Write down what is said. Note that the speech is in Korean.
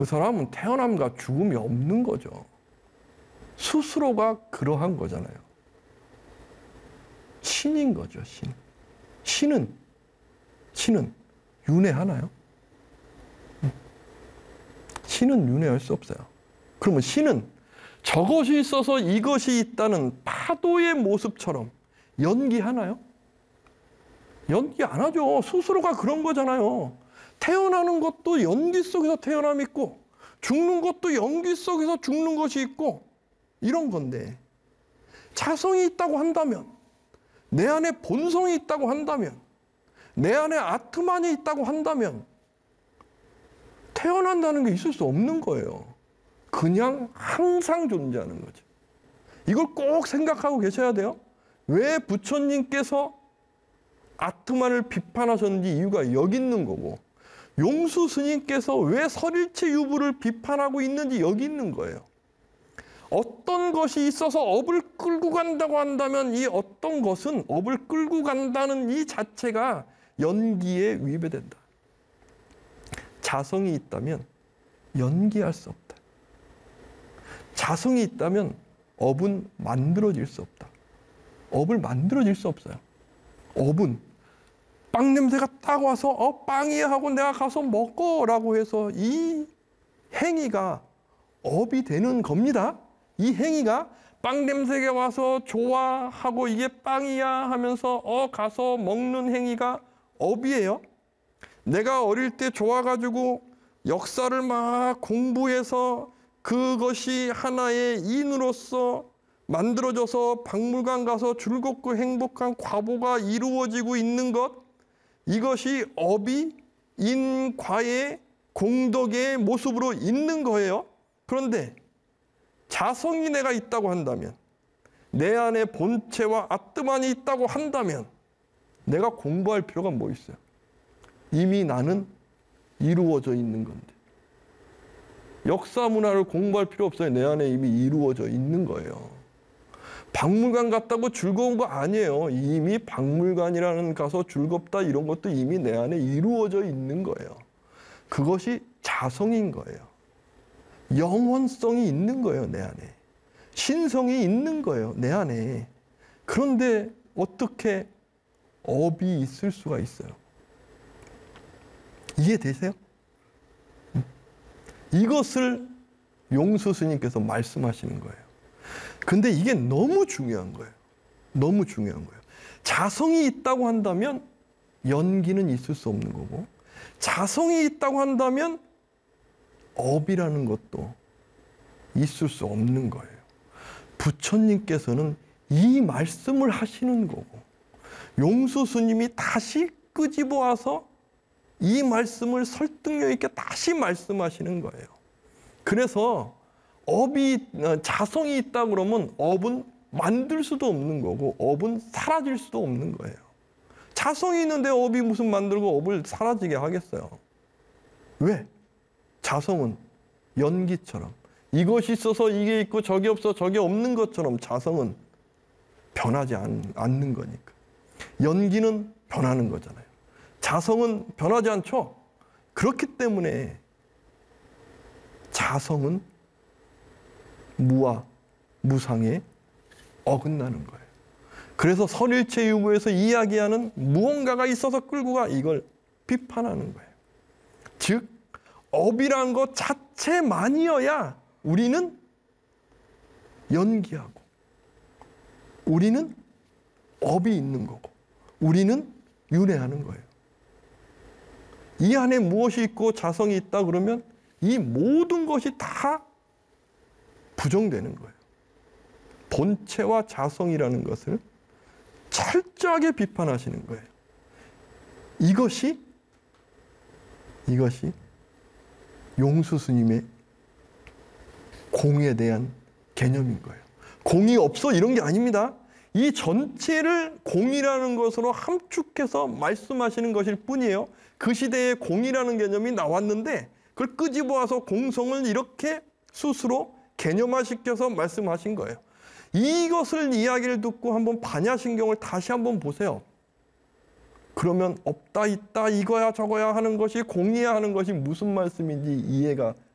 그 사람은 태어남과 죽음이 없는 거죠. 스스로가 그러한 거잖아요. 신인 거죠, 신. 신은 윤회하나요? 신은 윤회할 수 없어요. 그러면 신은 저것이 있어서 이것이 있다는 파도의 모습처럼 연기하나요? 연기 안 하죠. 스스로가 그런 거잖아요. 태어나는 것도 연기 속에서 태어남이 있고, 죽는 것도 연기 속에서 죽는 것이 있고, 이런 건데, 자성이 있다고 한다면, 내 안에 본성이 있다고 한다면, 내 안에 아트만이 있다고 한다면, 태어난다는 게 있을 수 없는 거예요. 그냥 항상 존재하는 거죠. 이걸 꼭 생각하고 계셔야 돼요. 왜 부처님께서 아트만을 비판하셨는지 이유가 여기 있는 거고, 용수 스님께서 왜 설일체 유부를 비판하고 있는지 여기 있는 거예요. 어떤 것이 있어서 업을 끌고 간다고 한다면 이 어떤 것은 업을 끌고 간다는 이 자체가 연기에 위배된다. 자성이 있다면 연기할 수 없다. 자성이 있다면 업은 만들어질 수 없다. 업을 만들어질 수 없어요. 업은 빵 냄새가 딱 와서 빵이야 하고 내가 가서 먹어라고 해서 이 행위가 업이 되는 겁니다. 이 행위가 빵 냄새가 와서 좋아하고 이게 빵이야 하면서 가서 먹는 행위가 업이에요. 내가 어릴 때 좋아가지고 역사를 막 공부해서 그것이 하나의 인으로서 만들어져서 박물관 가서 즐겁고 행복한 과보가 이루어지고 있는 것, 이것이 업이 인과의 공덕의 모습으로 있는 거예요. 그런데 자성이 내가 있다고 한다면, 내 안에 본체와 아트만이 있다고 한다면 내가 공부할 필요가 뭐 있어요? 이미 나는 이루어져 있는 건데. 역사 문화를 공부할 필요 없어요. 내 안에 이미 이루어져 있는 거예요. 박물관 갔다고 즐거운 거 아니에요. 이미 박물관이라는 가서 즐겁다 이런 것도 이미 내 안에 이루어져 있는 거예요. 그것이 자성인 거예요. 영원성이 있는 거예요, 내 안에. 신성이 있는 거예요, 내 안에. 그런데 어떻게 업이 있을 수가 있어요? 이해되세요? 이것을 용수 스님께서 말씀하시는 거예요. 근데 이게 너무 중요한 거예요. 너무 중요한 거예요. 자성이 있다고 한다면 연기는 있을 수 없는 거고, 자성이 있다고 한다면 업이라는 것도 있을 수 없는 거예요. 부처님께서는 이 말씀을 하시는 거고, 용수 스님이 다시 끄집어 와서 이 말씀을 설득력 있게 다시 말씀하시는 거예요. 그래서 자성이 있다 그러면 업은 만들 수도 없는 거고, 업은 사라질 수도 없는 거예요. 자성이 있는데 업이 무슨 만들고 업을 사라지게 하겠어요? 왜? 자성은 연기처럼, 이것이 있어서 이게 있고 저게 없어 저게 없는 것처럼 자성은 변하지 않는 거니까. 연기는 변하는 거잖아요. 자성은 변하지 않죠? 그렇기 때문에 자성은 무와 무상에 어긋나는 거예요. 그래서 설일체 유부에서 이야기하는 무언가가 있어서 끌고 가, 이걸 비판하는 거예요. 즉 업이란 것 자체만이어야 우리는 연기하고, 우리는 업이 있는 거고, 우리는 윤회하는 거예요. 이 안에 무엇이 있고 자성이 있다 그러면 이 모든 것이 다 부정되는 거예요. 본체와 자성이라는 것을 철저하게 비판하시는 거예요. 이것이 용수 스님의 공에 대한 개념인 거예요. 공이 없어 이런 게 아닙니다. 이 전체를 공이라는 것으로 함축해서 말씀하시는 것일 뿐이에요. 그 시대에 공이라는 개념이 나왔는데 그걸 끄집어와서 공성을 이렇게 스스로 개념화시켜서 말씀하신 거예요. 이것을 이야기를 듣고 한번 반야신경을 다시 한번 보세요. 그러면 없다 있다 이거야 저거야 하는 것이 공이야 하는 것이 무슨 말씀인지 이해가